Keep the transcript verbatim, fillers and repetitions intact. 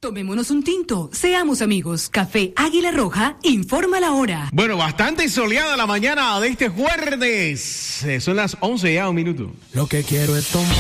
Tomémonos un tinto, seamos amigos. Café Águila Roja, informa la hora. Bueno, bastante soleada la mañana de este jueves. Eh, son las once ya, un minuto. Lo que quiero es tomar.